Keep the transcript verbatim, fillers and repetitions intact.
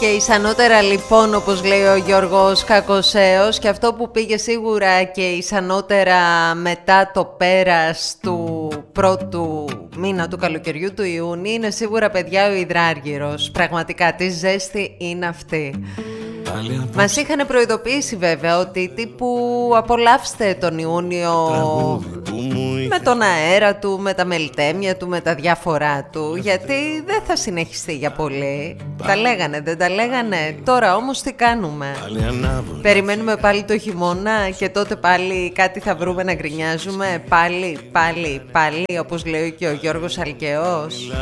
και ισανότερα λοιπόν, όπως λέει ο Γιώργος Κακοσέος, και αυτό που πήγε σίγουρα και ισανότερα μετά το πέρας του πρώτου μήνα του καλοκαιριού, του Ιούνιου, είναι σίγουρα, παιδιά, ο υδράργυρος. Πραγματικά, τι ζέστη είναι αυτή. Μας είχαν προειδοποιήσει βέβαια ότι τύπου απολαύστε τον Ιούνιο με τον αέρα του, με τα μελτέμια του, με τα διάφορά του, γιατί δεν θα συνεχιστεί για πολύ. Τα λέγανε, δεν τα λέγανε? Τώρα όμως τι κάνουμε? Περιμένουμε πάλι το χειμώνα και τότε πάλι κάτι θα βρούμε να γκρινιάζουμε? Πάλι, πάλι, πάλι, όπως λέει και ο Γιώργος Αλκαιός.